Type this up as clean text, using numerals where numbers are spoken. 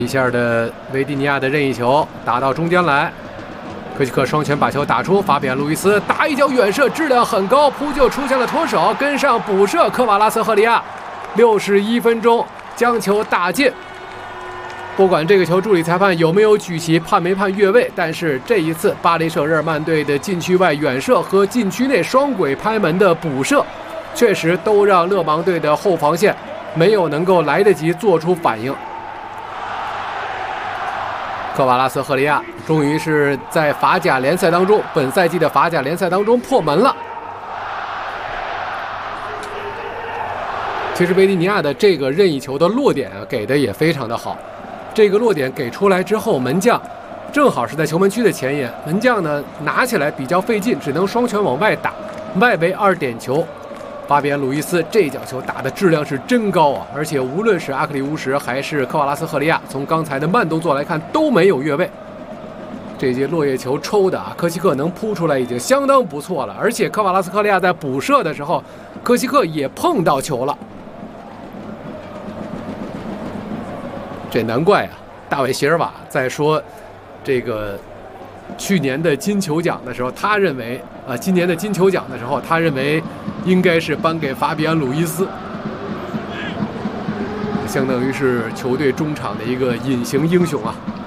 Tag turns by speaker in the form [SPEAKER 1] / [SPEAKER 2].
[SPEAKER 1] 一下的维蒂尼亚的任意球打到中间来，科西克双拳把球打出，法比安·路易斯打一脚远射，质量很高，扑救出现了脱手，跟上补射，科瓦拉斯赫利亚61分钟将球打进。不管这个球助理裁判有没有举旗判没判越位，但是这一次巴黎圣日耳曼队的禁区外远射和禁区内双轨拍门的补射，确实都让勒芒队的后防线没有能够来得及做出反应。科瓦拉斯赫利亚终于是在法甲联赛当中，本赛季的法甲联赛当中破门了。其实维蒂尼亚的这个任意球的落点给的也非常的好，这个落点给出来之后，门将正好是在球门区的前沿，门将呢拿起来比较费劲，只能双拳往外打，外围2点球。法比安·鲁伊斯这脚球打的质量是真高啊！而且无论是阿克里乌什还是科瓦拉斯赫利亚，从刚才的慢动作来看都没有越位。这节落叶球抽的啊，科西克能扑出来已经相当不错了。而且科瓦拉斯赫利亚在补射的时候，科西克也碰到球了。这难怪啊，大卫席尔瓦在说这个去年的金球奖的时候，他认为今年的金球奖的时候，他认为应该是颁给法比安·鲁伊斯，相当于是球队中场的一个隐形英雄啊。